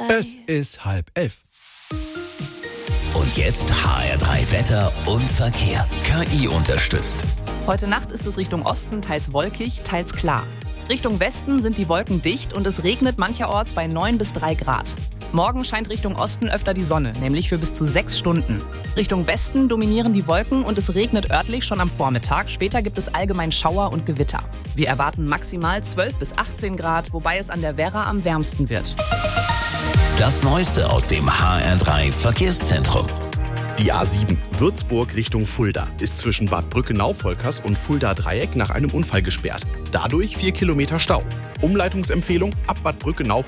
Es ist 10:30. Und jetzt HR3 Wetter und Verkehr. KI unterstützt. Heute Nacht ist es Richtung Osten teils wolkig, teils klar. Richtung Westen sind die Wolken dicht und es regnet mancherorts bei 9 bis 3 Grad. Morgen scheint Richtung Osten öfter die Sonne, nämlich für bis zu 6 Stunden. Richtung Westen dominieren die Wolken und es regnet örtlich schon am Vormittag. Später gibt es allgemein Schauer und Gewitter. Wir erwarten maximal 12 bis 18 Grad, wobei es an der Werra am wärmsten wird. Das Neueste aus dem HR3 Verkehrszentrum. Die A7 Würzburg Richtung Fulda ist zwischen Bad Brückenau-Volkers und Fulda-Dreieck nach einem Unfall gesperrt. Dadurch 4 Kilometer Stau. Umleitungsempfehlung ab Bad Brückenau